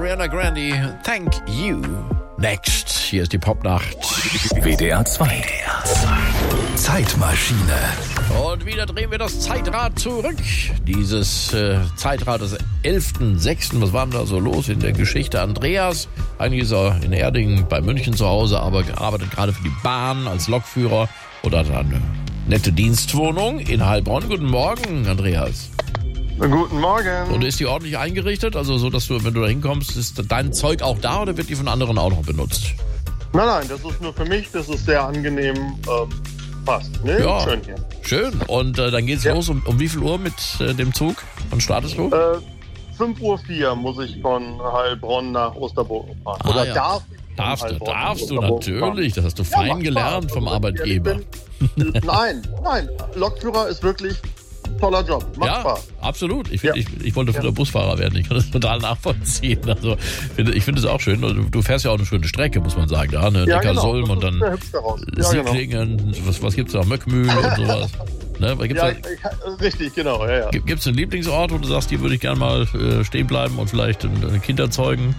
Ariana Grande, Thank You. Next, hier ist die Popnacht. WDR 2. Zeitmaschine. Und wieder drehen wir das Zeitrad zurück. Dieses Zeitrad des 11.06. Was war denn da so los in der Geschichte? Andreas, eigentlich ist er in Erding bei München zu Hause, aber arbeitet gerade für die Bahn als Lokführer oder hat eine nette Dienstwohnung in Heilbronn. Guten Morgen, Andreas. Guten Morgen. Und ist die ordentlich eingerichtet? Also so, dass du, wenn du da hinkommst, ist dein Zeug auch da oder wird die von anderen auch noch benutzt? Nein, das ist nur für mich. Das ist sehr angenehm. Passt. Ne? Ja, schön hier. Schön. Und dann geht's los. Um wie viel Uhr mit dem Zug? Wann startest du? 5:04 Uhr muss ich von Heilbronn nach Osterburgen fahren. Ah, Oder ja. Darfst du natürlich. Das hast du fein gelernt vom Arbeitgeber. Nein. Lokführer ist wirklich ein toller Job. Macht Spaß. Absolut. Ich wollte früher Busfahrer werden. Ich kann das total nachvollziehen. Also ich finde es auch schön. Du fährst ja auch eine schöne Strecke, muss man sagen. Da, ne? Neckarsulm genau. und dann Sieglingen. Was gibt's da? Möckmühl und sowas. Ne? Richtig, genau. Ja. Gibt es einen Lieblingsort, wo du sagst, hier würde ich gerne mal stehen bleiben und vielleicht Kinder zeugen?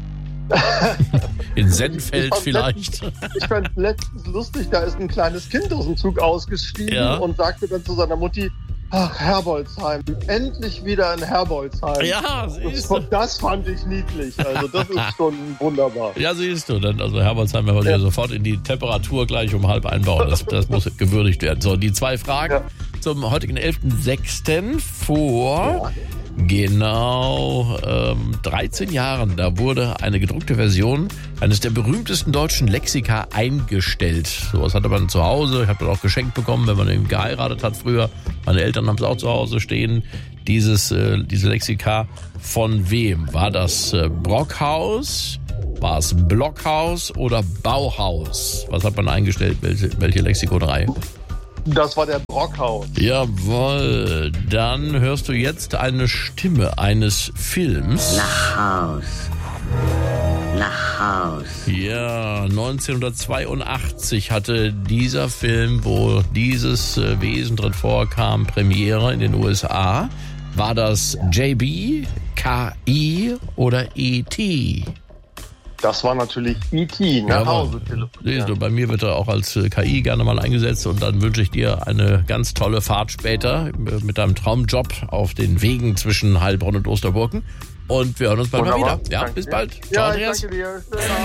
In Sennfeld vielleicht. Ich fand letztens lustig, da ist ein kleines Kind aus dem Zug ausgestiegen und sagte dann zu seiner Mutti, ach, Herbolzheim, endlich wieder in Herbolzheim. Ja, siehst du. Das fand ich niedlich, also das ist schon wunderbar. Ja, siehst du, dann, also Herbolzheim werden wir sofort in die Temperatur gleich um halb einbauen, das muss gewürdigt werden. So, die zwei Fragen zum heutigen 11.06. vor... Genau 13 Jahren, da wurde eine gedruckte Version eines der berühmtesten deutschen Lexika eingestellt. Sowas hatte man zu Hause, ich habe das auch geschenkt bekommen, wenn man eben geheiratet hat früher. Meine Eltern haben es auch zu Hause stehen. Diese Lexika von wem? War das Brockhaus? War es Blockhaus oder Bauhaus? Was hat man eingestellt? Welche Lexiko 3? Das war der Brockhaus. Jawohl, dann hörst du jetzt eine Stimme eines Films. Nach Haus. Ja, 1982 hatte dieser Film, wo dieses Wesen drin vorkam, Premiere in den USA. War das JB, KI oder E.T.? Das war natürlich E.T. nach Hause telefonieren. Bei mir wird er auch als KI gerne mal eingesetzt und dann wünsche ich dir eine ganz tolle Fahrt später mit deinem Traumjob auf den Wegen zwischen Heilbronn und Osterburgen. Und wir hören uns bald mal wieder. Ja, bis bald. Ciao, Andreas. Ich danke dir.